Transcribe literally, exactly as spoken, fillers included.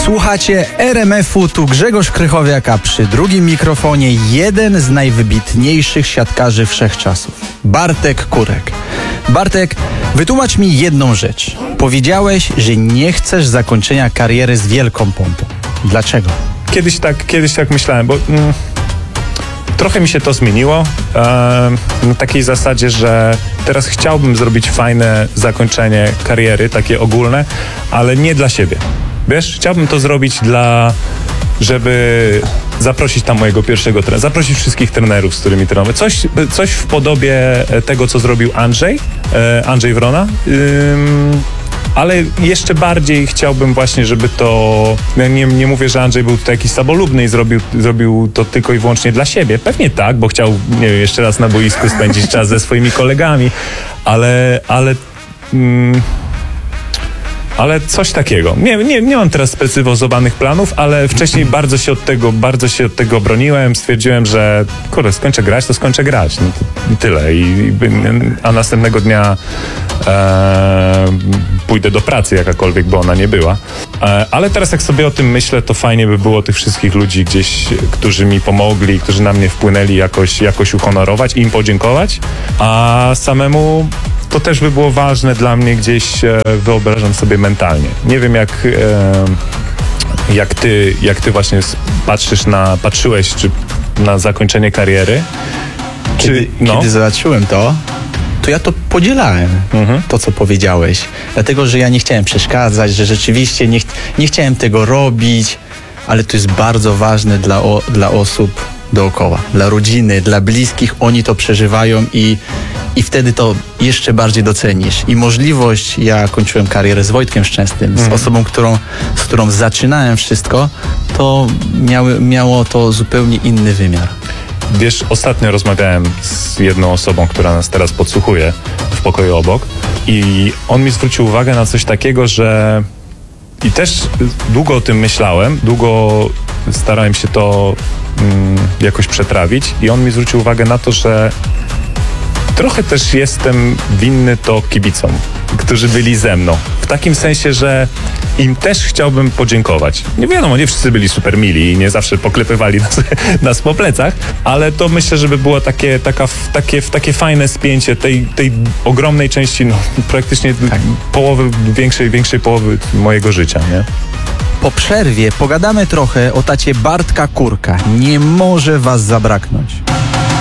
Słuchacie R M F-u, tu Grzegorz Krychowiak, a przy drugim mikrofonie jeden z najwybitniejszych siatkarzy wszechczasów, Bartek Kurek. Bartek, wytłumacz mi jedną rzecz. Powiedziałeś, że nie chcesz zakończenia kariery z wielką pompą. Dlaczego? Kiedyś tak, kiedyś tak myślałem, bo mm, trochę mi się to zmieniło. E, na takiej zasadzie, że teraz chciałbym zrobić fajne zakończenie kariery, takie ogólne, ale nie dla siebie. Wiesz, chciałbym to zrobić dla, żeby zaprosić tam mojego pierwszego trenera, zaprosić wszystkich trenerów, z którymi trenujemy. Coś, coś w podobie tego, co zrobił Andrzej, e, Andrzej Wrona. Ym, ale jeszcze bardziej chciałbym właśnie, żeby to... Ja nie, nie mówię, że Andrzej był tutaj jakiś samolubny i zrobił, zrobił to tylko i wyłącznie dla siebie. Pewnie tak, bo chciał, nie wiem, jeszcze raz na boisku spędzić czas ze swoimi kolegami, ale... ale mm, Ale coś takiego. Nie, nie, nie mam teraz sprecyzowanych planów, ale wcześniej bardzo się od tego, bardzo się od tego broniłem. Stwierdziłem, że kurde, skończę grać, to skończę grać. No to i tyle. I, a następnego dnia e, pójdę do pracy, jakakolwiek by ona nie była. E, ale teraz jak sobie o tym myślę, to fajnie by było tych wszystkich ludzi gdzieś, którzy mi pomogli, którzy na mnie wpłynęli, jakoś, jakoś uhonorować i im podziękować. A samemu to też by było ważne dla mnie gdzieś, e, wyobrażam sobie mentalnie. Nie wiem jak, e, jak ty, jak ty właśnie patrzysz na, patrzyłeś czy na zakończenie kariery. Kiedy, czy, no? kiedy zobaczyłem to, to ja to podzielałem, mhm. to co powiedziałeś. Dlatego, że ja nie chciałem przeszkadzać, że rzeczywiście nie, ch- nie chciałem tego robić, ale to jest bardzo ważne dla, o, dla osób dookoła, dla rodziny, dla bliskich. Oni to przeżywają i I wtedy to jeszcze bardziej docenisz. I możliwość, ja kończyłem karierę z Wojtkiem Szczęsnym, mm. z osobą, którą, z którą zaczynałem wszystko, to miały, miało to zupełnie inny wymiar. Wiesz, ostatnio rozmawiałem z jedną osobą, która nas teraz podsłuchuje w pokoju obok i on mi zwrócił uwagę na coś takiego, że i też długo o tym myślałem, długo starałem się to mm, jakoś przetrawić i on mi zwrócił uwagę na to, że trochę też jestem winny to kibicom, którzy byli ze mną. W takim sensie, że im też chciałbym podziękować. Nie wiadomo, nie wszyscy byli super mili i nie zawsze poklepywali nas, nas po plecach, ale to myślę, żeby było takie, taka, takie, takie fajne spięcie tej, tej ogromnej części, no praktycznie tak. połowy, większej, większej połowy mojego życia, nie? Po przerwie pogadamy trochę o tacie Bartka Kurka. Nie może was zabraknąć.